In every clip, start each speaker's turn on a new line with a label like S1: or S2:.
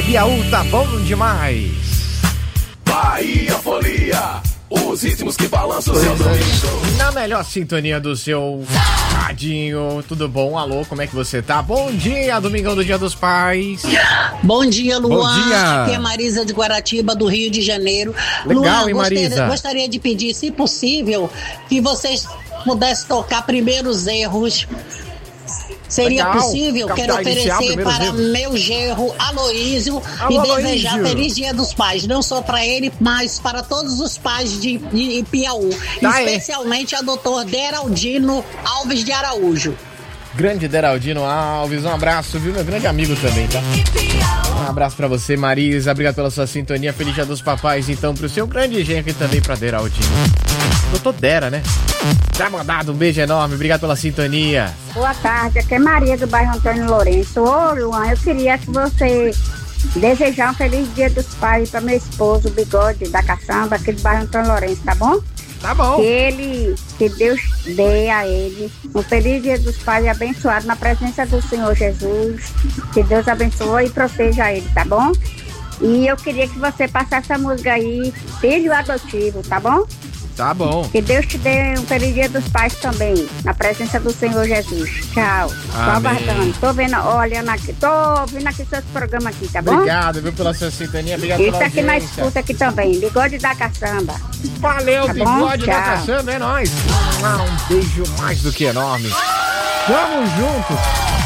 S1: Piauí tá bom demais.
S2: Bahia Folia, os ritmos que balançam o seu domingo.
S1: Na melhor sintonia do seu radinho, tudo bom? Alô, como é que você tá? Bom dia, domingão do Dia dos Pais.
S3: Bom dia, Luan.
S1: Bom dia.
S3: Aqui é Marisa de Guaratiba, do Rio de Janeiro.
S1: Legal,
S3: Luan,
S1: hein, Marisa?
S3: gostaria de pedir, se possível, que vocês pudessem tocar Primeiros Erros. Seria
S1: Legal.
S3: possível? Quero oferecer para meu genro Aloísio e desejar Feliz Dia dos Pais, não só para ele, mas para todos os pais de Piauí, especialmente a doutor Deraldino Alves de Araújo.
S1: Grande Deraldino Alves, um abraço, viu? Meu grande amigo também, tá? Um abraço pra você, Marisa, obrigado pela sua sintonia, Feliz Dia dos Papais, então, pro seu grande genro e também pra Deraldino. Doutor Dera, né? Já mandado, um beijo enorme, obrigado pela sintonia.
S4: Boa tarde, aqui é Maria do bairro Antônio Lourenço. Ô, Luan, eu queria que você desejar um Feliz Dia dos Pais para meu esposo, o Bigode da Caçamba, aqui do bairro Antônio Lourenço, tá bom?
S1: Tá bom.
S4: Que Deus dê a ele um Feliz Dia dos Pais abençoado na presença do Senhor Jesus. Que Deus abençoe e proteja ele, tá bom? E eu queria que você passasse essa música aí, Filho Adotivo, tá bom?
S1: Tá bom.
S4: Que Deus te dê um Feliz Dia dos Pais também, na presença do Senhor Jesus. Tchau. Tô aguardando. Tô ouvindo aqui seus programas aqui, tá bom?
S1: Obrigado, viu, pela sua sintonia, obrigado pela audiência.
S4: Isso aqui na escuta aqui também, Bigode da Caçamba.
S1: Valeu,
S4: tá
S1: Bigode da Caçamba, é nóis. Um beijo mais do que enorme. Tamo junto.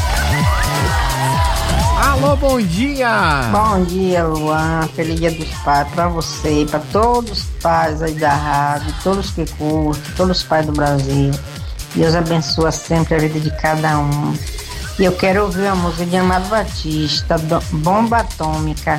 S1: Alô, bom dia!
S5: Bom dia, Luan. Feliz Dia dos Pais pra você, pra todos os pais aí da rádio, todos que curtem, todos os pais do Brasil. Deus abençoa sempre a vida de cada um. E eu quero ouvir a música de Amado Batista, Bomba Atômica.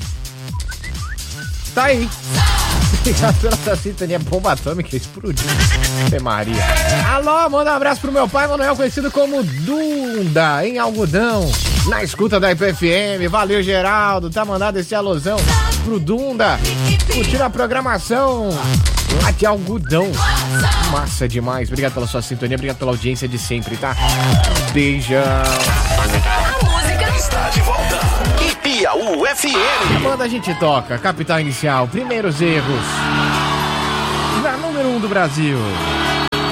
S1: Tá aí. Obrigado pela sua sintonia, Bomba Atômica explodiu. Maria. Alô, manda um abraço pro meu pai, Manuel, conhecido como Dunda, em Algodão. Na escuta da IPFM, valeu Geraldo, tá mandado esse alusão pro Dunda, curtindo a programação lá de Algodão, massa demais, obrigado pela sua sintonia, obrigado pela audiência de sempre, tá? Beijão.
S2: A música está de volta. E Piauí FM.
S1: Quando a gente toca, Capital Inicial, Primeiros Erros, na número 1 do Brasil.